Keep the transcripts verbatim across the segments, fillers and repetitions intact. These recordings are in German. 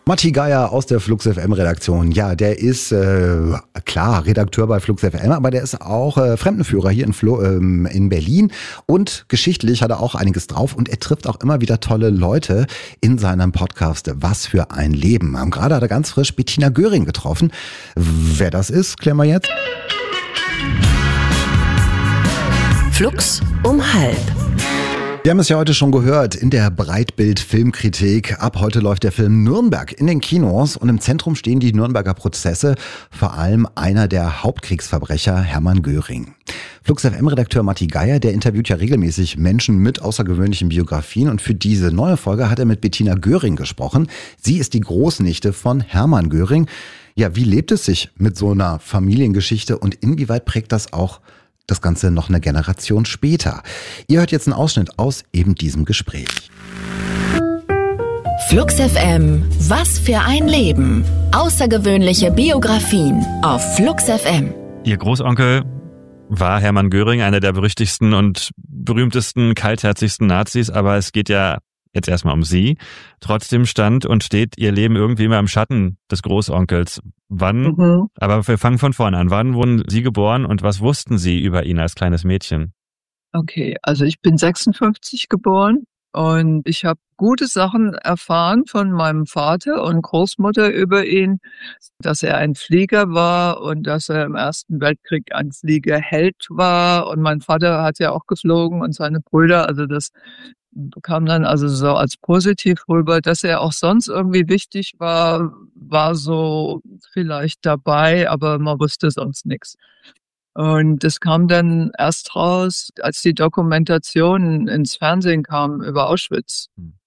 Matti Geier aus der Flux F M-Redaktion. Ja, der ist, äh, klar, Redakteur bei Flux F M, aber der ist auch äh, Fremdenführer hier in, Flo, ähm, in Berlin. Und geschichtlich hat er auch einiges drauf und er trifft auch immer wieder tolle Leute in seinem Podcast Was für ein Leben. Gerade hat er ganz frisch Bettina Göring getroffen. Wer das ist, klären wir jetzt. Flux um halb. Wir haben es ja heute schon gehört in der Breitbild-Filmkritik. Ab heute läuft der Film Nürnberg in den Kinos und im Zentrum stehen die Nürnberger Prozesse, vor allem einer der Hauptkriegsverbrecher, Hermann Göring. Flux F M-Redakteur Matti Geier, der interviewt ja regelmäßig Menschen mit außergewöhnlichen Biografien und für diese neue Folge hat er mit Bettina Göring gesprochen. Sie ist die Großnichte von Hermann Göring. Ja, wie lebt es sich mit so einer Familiengeschichte und inwieweit prägt das auch das Ganze noch eine Generation später? Ihr hört jetzt einen Ausschnitt aus eben diesem Gespräch. Flux F M, was für ein Leben. Außergewöhnliche Biografien auf Flux F M. Ihr Großonkel war Hermann Göring, einer der berüchtigsten und berühmtesten, kaltherzigsten Nazis, aber es geht ja jetzt erstmal um Sie. Trotzdem stand und steht Ihr Leben irgendwie immer im Schatten des Großonkels. Wann, mhm. aber wir fangen von vorne an. Wann wurden Sie geboren und was wussten Sie über ihn als kleines Mädchen? Okay, also ich bin sechsundfünfzig geboren und ich habe gute Sachen erfahren von meinem Vater und Großmutter über ihn, dass er ein Flieger war und dass er im Ersten Weltkrieg ein Fliegerheld war. Und mein Vater hat ja auch geflogen und seine Brüder, also das kam dann also so als positiv rüber. Dass er auch sonst irgendwie wichtig war, war so vielleicht dabei, aber man wusste sonst nichts. Und das kam dann erst raus, als die Dokumentation ins Fernsehen kam über Auschwitz.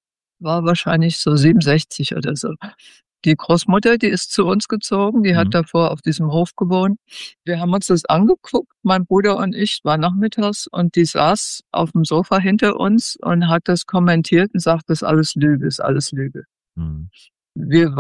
War wahrscheinlich so siebenundsechzig oder so. Die Großmutter, die ist zu uns gezogen, die mhm. hat davor auf diesem Hof gewohnt. Wir haben uns das angeguckt, mein Bruder und ich, war nachmittags und die saß auf dem Sofa hinter uns und hat das kommentiert und sagt, das ist alles Lüge, ist alles Lüge. Mhm. Wir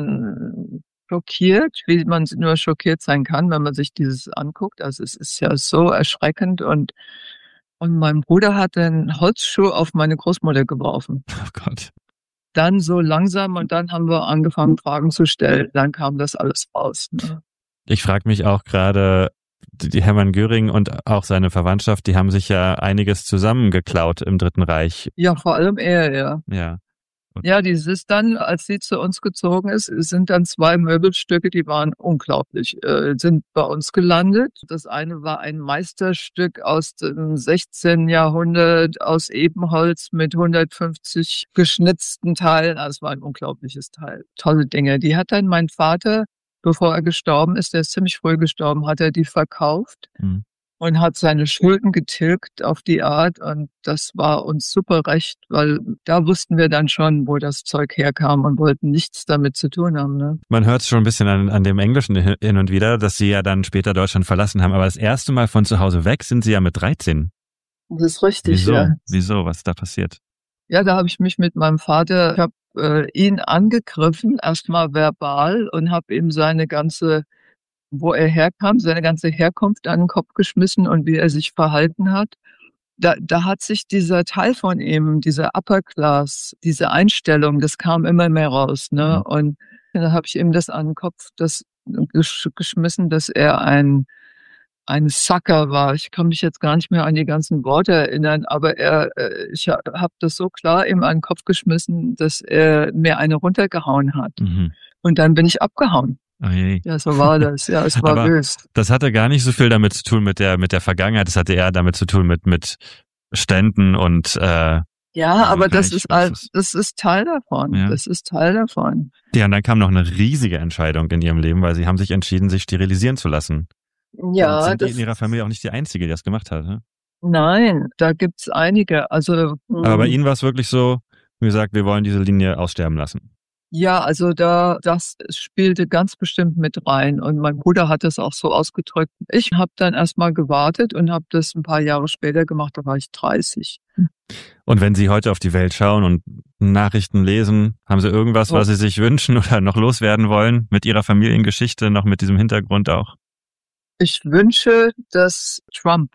waren schockiert, wie man nur schockiert sein kann, wenn man sich dieses anguckt. Also es ist ja so erschreckend und und mein Bruder hat einen Holzschuh auf meine Großmutter geworfen. Oh Gott. Dann so langsam und dann haben wir angefangen, Fragen zu stellen. Dann kam das alles raus. Ne? Ich frage mich auch gerade, die Hermann Göring und auch seine Verwandtschaft, die haben sich ja einiges zusammengeklaut im Dritten Reich. Ja, vor allem er, ja. Ja. Ja, dieses dann, als sie zu uns gezogen ist, sind dann zwei Möbelstücke, die waren unglaublich, äh, sind bei uns gelandet. Das eine war ein Meisterstück aus dem sechzehnten Jahrhundert, aus Ebenholz mit hundertfünfzig geschnitzten Teilen. Also es war ein unglaubliches Teil. Tolle Dinge. Die hat dann mein Vater, bevor er gestorben ist, der ist ziemlich früh gestorben, hat er die verkauft. Mhm. Und hat seine Schulden getilgt auf die Art. Und das war uns super recht, weil da wussten wir dann schon, wo das Zeug herkam und wollten nichts damit zu tun haben. Ne? Man hört es schon ein bisschen an, an dem Englischen hin und wieder, dass Sie ja dann später Deutschland verlassen haben. Aber das erste Mal von zu Hause weg sind Sie ja mit dreizehn. Das ist richtig, Wieso? ja. Wieso? Was ist da passiert? Ja, da habe ich mich mit meinem Vater, ich habe äh, ihn angegriffen, erstmal verbal und habe ihm seine ganze wo er herkam, seine ganze Herkunft an den Kopf geschmissen und wie er sich verhalten hat. Da, da hat sich dieser Teil von ihm, dieser Upper Class, diese Einstellung, das kam immer mehr raus. Ne? Und da habe ich ihm das an den Kopf das gesch- geschmissen, dass er ein ein Sucker war. Ich kann mich jetzt gar nicht mehr an die ganzen Worte erinnern, aber er, ich habe das so klar ihm an den Kopf geschmissen, dass er mir eine runtergehauen hat. Mhm. Und dann bin ich abgehauen. Oh je. Ja, so war das. Ja, es war aber böse. Das hatte gar nicht so viel damit zu tun mit der mit der Vergangenheit. Das hatte eher damit zu tun mit mit Ständen und äh, ja, aber das ist das ist Teil davon. Ja. Das ist Teil davon. Ja, und dann kam noch eine riesige Entscheidung in ihrem Leben, weil sie haben sich entschieden, sich sterilisieren zu lassen. Ja, und sind die in ihrer Familie auch nicht die Einzige, die das gemacht hat. Ne? Nein, da gibt's einige. Also aber bei Ihnen war es wirklich so, wie gesagt, wir wollen diese Linie aussterben lassen. Ja, also da das spielte ganz bestimmt mit rein und mein Bruder hat es auch so ausgedrückt. Ich habe dann erstmal gewartet und habe das ein paar Jahre später gemacht, da war ich dreißig. Und wenn Sie heute auf die Welt schauen und Nachrichten lesen, haben Sie irgendwas, oh. was Sie sich wünschen oder noch loswerden wollen mit Ihrer Familiengeschichte, noch mit diesem Hintergrund auch? Ich wünsche, dass Trump,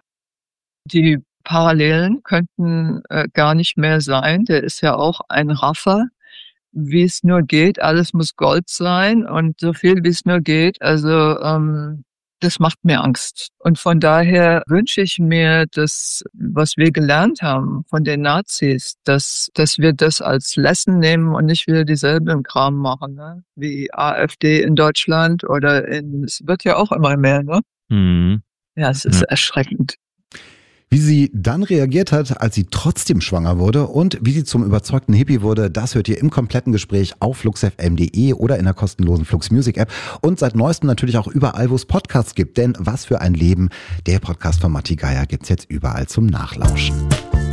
die Parallelen könnten äh, gar nicht mehr sein, der ist ja auch ein Raffer. wie es nur geht. Alles muss Gold sein und so viel, wie es nur geht. Also ähm, das macht mir Angst. Und von daher wünsche ich mir, dass, was wir gelernt haben von den Nazis, dass, dass wir das als Lesson nehmen und nicht wieder dieselben Kram machen, ne? Wie AfD in Deutschland oder in, es wird ja auch immer mehr, ne? Mhm. Ja, es ist Ja. erschreckend. Wie sie dann reagiert hat, als sie trotzdem schwanger wurde und wie sie zum überzeugten Hippie wurde, das hört ihr im kompletten Gespräch auf flux f m punkt de oder in der kostenlosen Flux Music App und seit neuestem natürlich auch überall, wo es Podcasts gibt. Denn was für ein Leben, der Podcast von Matti Geier gibt's jetzt überall zum Nachlauschen.